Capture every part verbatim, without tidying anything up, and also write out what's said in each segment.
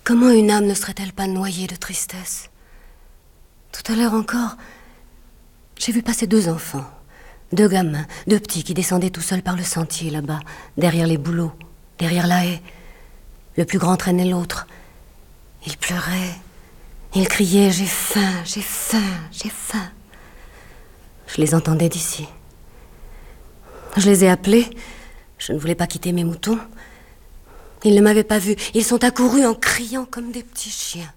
Comment une âme ne serait-elle pas noyée de tristesse? Tout à l'heure encore, j'ai vu passer deux enfants, deux gamins, deux petits qui descendaient tout seuls par le sentier là-bas, derrière les bouleaux, derrière la haie. Le plus grand traînait l'autre. Il pleurait, il criait « J'ai faim, j'ai faim, j'ai faim ». Je les entendais d'ici. Je les ai appelés, je ne voulais pas quitter mes moutons. Ils ne m'avaient pas vu, ils sont accourus en criant comme des petits chiens.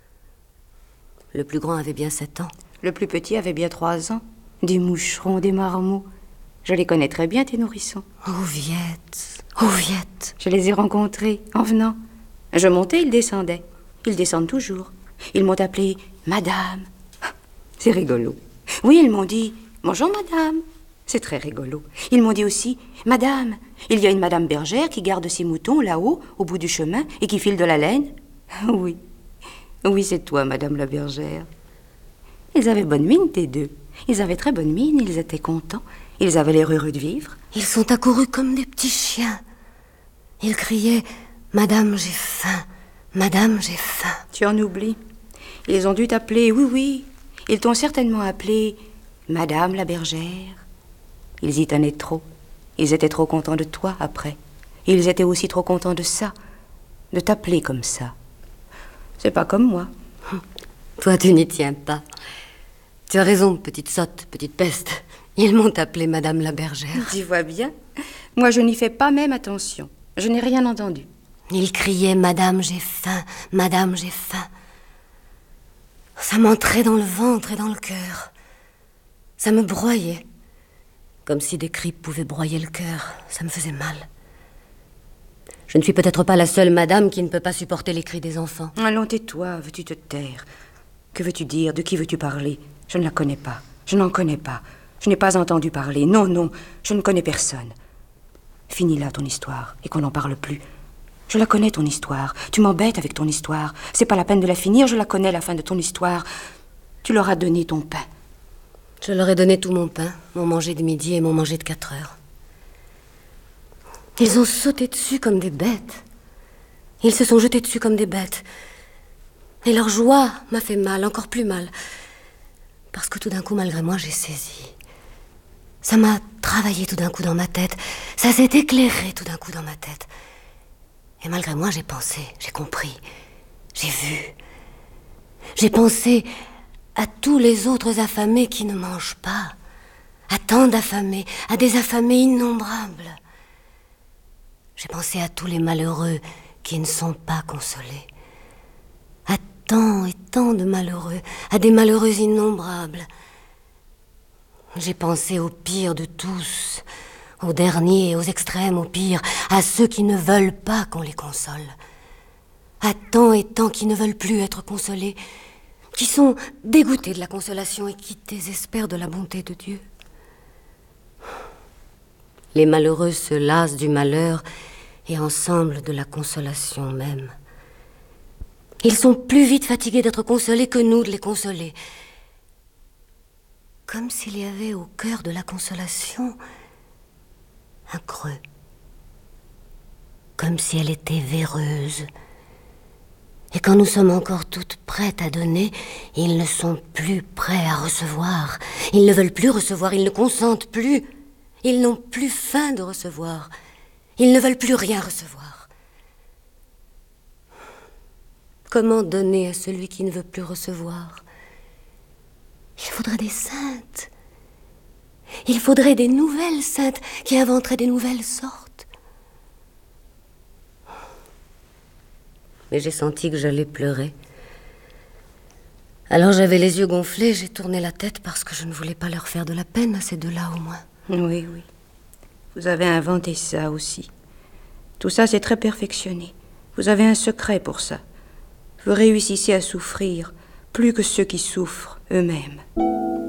Le plus grand avait bien sept ans. Le plus petit avait bien trois ans. Des moucherons, des marmots. Je les connais très bien, tes nourrissons. Ouviette, Ouviette. Je les ai rencontrés en venant. Je montais, ils descendaient. Ils descendent toujours. Ils m'ont appelé Madame. C'est rigolo. Oui, ils m'ont dit Bonjour, Madame. C'est très rigolo. Ils m'ont dit aussi Madame, il y a une Madame bergère qui garde ses moutons là-haut, au bout du chemin, et qui file de la laine. Oui. Oui, c'est toi, Madame la bergère. Ils avaient bonne mine, tes deux. Ils avaient très bonne mine, ils étaient contents. Ils avaient l'air heureux de vivre. Ils sont accourus comme des petits chiens. Ils criaient « Madame, j'ai faim, Madame, j'ai faim ». Tu en oublies. Ils ont dû t'appeler, oui, oui. Ils t'ont certainement appelé Madame la bergère. Ils y tenaient trop. Ils étaient trop contents de toi, après. Ils étaient aussi trop contents de ça, de t'appeler comme ça. C'est pas comme moi. Toi, tu n'y tiens pas. Tu as raison, petite sotte, petite peste. Ils m'ont appelée Madame la bergère. Tu vois bien. Moi, je n'y fais pas même attention. Je n'ai rien entendu. Ils criaient « Madame, j'ai faim, Madame, j'ai faim ». Ça m'entrait dans le ventre et dans le cœur. Ça me broyait. Comme si des cris pouvaient broyer le cœur. Ça me faisait mal. Je ne suis peut-être pas la seule madame qui ne peut pas supporter les cris des enfants. Allons, tais-toi, veux-tu te taire? Que veux-tu dire? De qui veux-tu parler? Je ne la connais pas. Je n'en connais pas. Je n'ai pas entendu parler. Non, non, je ne connais personne. Finis là ton histoire et qu'on n'en parle plus. Je la connais, ton histoire. Tu m'embêtes avec ton histoire. C'est pas la peine de la finir, je la connais, la fin de ton histoire. Tu leur as donné ton pain. Je leur ai donné tout mon pain, mon manger de midi et mon manger de quatre heures. Ils ont sauté dessus comme des bêtes. Ils se sont jetés dessus comme des bêtes. Et leur joie m'a fait mal, encore plus mal. Parce que tout d'un coup, malgré moi, j'ai saisi. Ça m'a travaillé tout d'un coup dans ma tête. Ça s'est éclairé tout d'un coup dans ma tête. Et malgré moi, j'ai pensé, j'ai compris, j'ai vu. J'ai pensé à tous les autres affamés qui ne mangent pas. À tant d'affamés, à des affamés innombrables. J'ai pensé à tous les malheureux qui ne sont pas consolés. À tant et tant de malheureux, à des malheureux innombrables. J'ai pensé au pire de tous, aux derniers, aux extrêmes, au pire, à ceux qui ne veulent pas qu'on les console. À tant et tant qui ne veulent plus être consolés, qui sont dégoûtés de la consolation et qui désespèrent de la bonté de Dieu. Les malheureux se lassent du malheur et ensemble de la consolation même. Ils sont plus vite fatigués d'être consolés que nous de les consoler. Comme s'il y avait au cœur de la consolation un creux. Comme si elle était véreuse. Et quand nous sommes encore toutes prêtes à donner, ils ne sont plus prêts à recevoir. Ils ne veulent plus recevoir, ils ne consentent plus. Ils n'ont plus faim de recevoir. Ils ne veulent plus rien recevoir. Comment donner à celui qui ne veut plus recevoir? Il faudrait des saintes. Il faudrait des nouvelles saintes qui inventeraient des nouvelles sortes. Mais j'ai senti que j'allais pleurer. Alors j'avais les yeux gonflés, j'ai tourné la tête parce que je ne voulais pas leur faire de la peine à ces deux-là au moins. Oui, oui. Vous avez inventé ça aussi. Tout ça, c'est très perfectionné. Vous avez un secret pour ça. Vous réussissez à souffrir plus que ceux qui souffrent eux-mêmes.